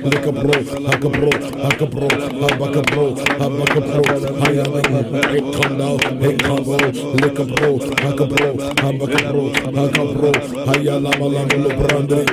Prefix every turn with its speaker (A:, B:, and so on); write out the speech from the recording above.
A: Likabro, Hakabro, Hakabro, Habakabro, Habakabro, Hayalama, Ekanda, Ekabo, Likabro, Hakabro, Habakabro, Hakabro, Hayalama, Brandre,